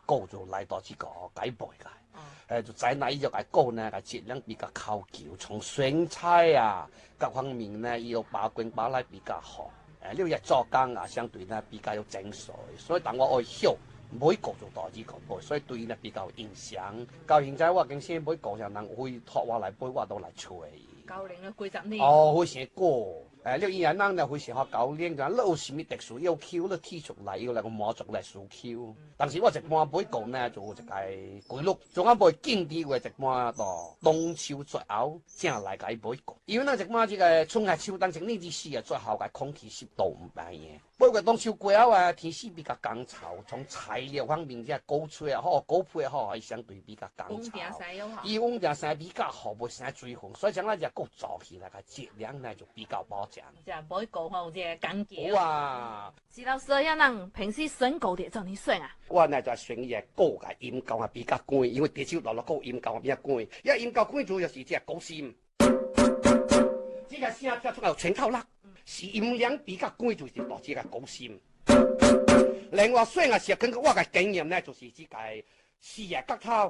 狗就來到這個改背嘅，就在那一隻狗呢，個質量比較考究，從選菜啊各方面呢，要把關把來比較好。呢個做工啊，相對呢比較有精髓，所以當我愛曉每個就到這個背，所以對呢比較有影響。到現在我經常每個人會託我來背，我都來吹。 教練了幾十年。 哦，會寫歌。你以前人呢會寫學教練嘅，你有什麼特殊要求，你提出來要嚟個滿足嚟訴求。但是我一般每個呢就一個規律，仲啱背經典嘅一般到冬秋最後正嚟個每個。因為呢一般這個春夏秋冬整年之時啊，最後個空氣濕度唔平嘅。每個冬秋過後啊，天氣比較乾燥，從材料方面即係高吹也好，高配也好，係相對比較乾燥。伊穩定性比較好，唔生水分，所以將來隻狗做起來個質量呢就比較保障。 即係每個好即係講究。 哇！ 是老師呀，人平時選狗點做你選啊？ 我呢就選隻狗嘅音高係比較貴，因為地少落落狗音高比較貴，因為音高貴主要是隻狗心。這個聲跳出來全套啦，是音量比較貴就是到這個狗心。另外選嘅時候，根據我嘅經驗呢，就是這個四個角頭，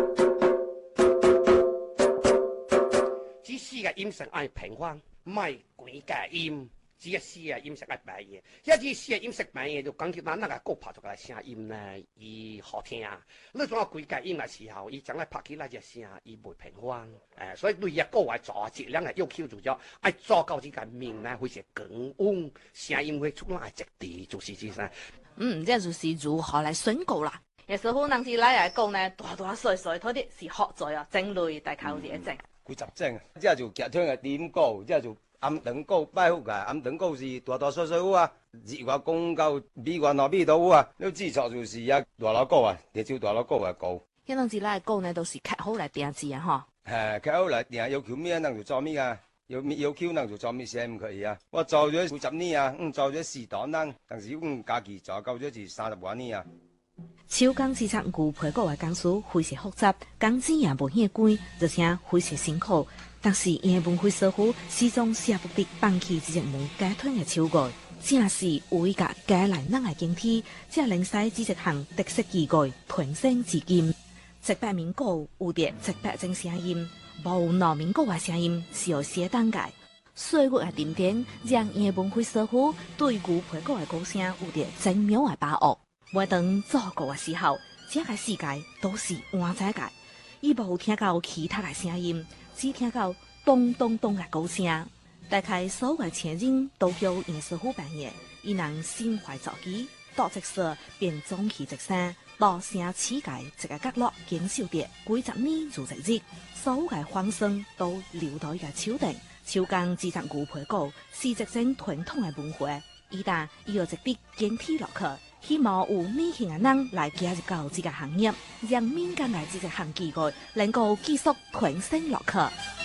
這四個音色愛平衡。唔係鬼嘅音，只係四個音色係白嘢。一啲四個音色白嘢就講起嗱，那個歌拍出來聲音呢，伊好聽。你仲有鬼嘅音嘅時候，伊將來拍起來隻聲，伊唔平衡。所以對一個嚟做質量嘅要求就咗，愛做到這個面呢，會是更穩，聲音會出來直啲，就是這些。 這就是如何來選狗啦。有時候人是來講呢，大歲歲，佢哋是學在啊，整類大靠嘢整。 幾十種，即係就劇場嘅點歌，即係就暗等歌擺好嘅，暗等歌是大歲好啊，日話講到美國那邊度啊，你知錯就是一大老歌啊，地少大老歌嘅歌。 一陣時來講呢，都是劇好嚟定字啊，嗬。 劇好嚟定，要求咩能就做咩啊，要求能就做咩寫唔可以啊。我做咗幾十年啊，做咗4檔啦，但是假期做夠咗是30多年啊。 手工製作牛皮果嘅工序非常複雜，工資也無遐貴，而且非常辛苦。但是因文化師傅始終捨不得放棄這隻門家團嘅手藝，正是為甲家來人嘅經歷，才令使這隻項特色技藝傳承至今。100名狗有着100種聲音，無糯米狗嘅聲音是有相當嘅。歲月嘅沉澱，讓因文化師傅對牛皮果嘅歌聲有着精妙嘅把握。每當做歌嘅時候，整個世界都是安靜嘅，伊無聽到其他嘅聲音，只聽到咚咚咚嘅歌聲。大概所有嘅前人都叫嚴師傅扮演，伊能心懷造機，到即時便總起一聲，到城市界一個角落經受着幾十年如一日，所有嘅風聲都流到伊個手頂。手工製作牛皮果是一種傳統嘅文化，伊旦伊要直直堅持落去。希望有年輕嘅人來加入到這個行業，讓民間嘅這個行業能夠繼續傳承落去。